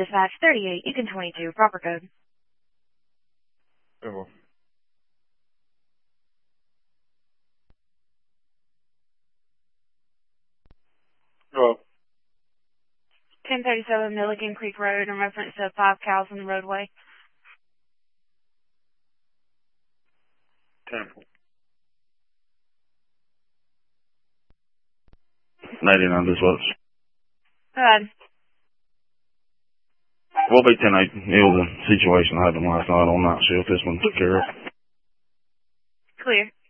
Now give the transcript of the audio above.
Dispatch 38, Eaton 22, proper code. Well. Hello. 1037 Milligan Creek Road in reference to 5 cows on the roadway. 10. 99 dispatch. Go ahead. We'll be 10-8. It was a situation that happened last night on night shift. This one took care of. Clear.